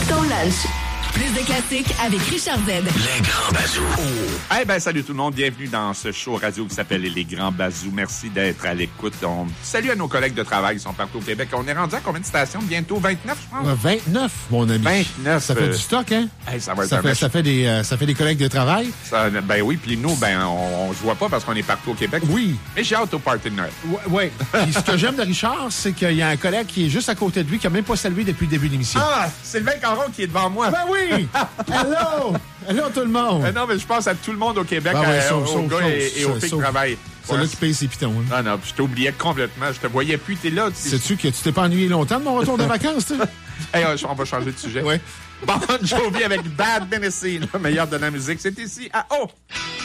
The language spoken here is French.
ton lunch. Plus de classiques avec Richard Z. Les Grands Bazous. Eh ben, salut tout le monde. Bienvenue dans ce show radio qui s'appelle Les Grands Bazous. Merci d'être à l'écoute. Salut à nos collègues de travail qui sont partout au Québec. On est rendu à combien de stations? Bientôt 29, je pense? 29, mon ami. 29. Ça fait du stock, hein? Hey, ça va être ça fait des collègues de travail. Ben oui, puis nous, on se voit pas parce qu'on est partout au Québec. Oui. Mais j'ai hâte au party de Noël. Oui. Puis ce que j'aime de Richard, c'est qu'il y a un collègue qui est juste à côté de lui, qui n'a même pas salué depuis le début de l'émission. Ah! Sylvain Caron qui est devant moi. Ben oui! Hello! Hello tout le monde! Non, mais je pense à tout le monde au Québec, aux gars et aux filles qui travaillent. C'est là qui paye ses pitons. Hein. Non, je t'oubliais complètement. Je te voyais plus, t'es là. Sais-tu que tu t'es pas ennuyé longtemps de mon retour de vacances, toi? Hey, on va changer de sujet. Oui. Bon Jovi avec Bad Tennessee, le meilleur de la musique. C'est ici à